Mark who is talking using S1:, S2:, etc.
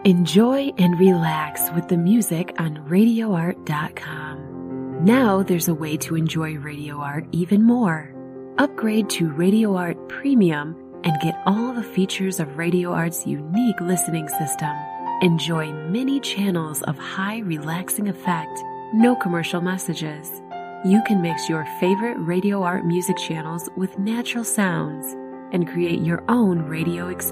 S1: Enjoy and relax with the music on RadioArt.com. Now there's a way to enjoy Radio Art even more. Upgrade to Radio Art Premium and get all the features of Radio Art's unique listening system. Enjoy many channels of high relaxing effect, no commercial messages. You can mix your favorite Radio Art music channels with natural sounds and create your own radio experience.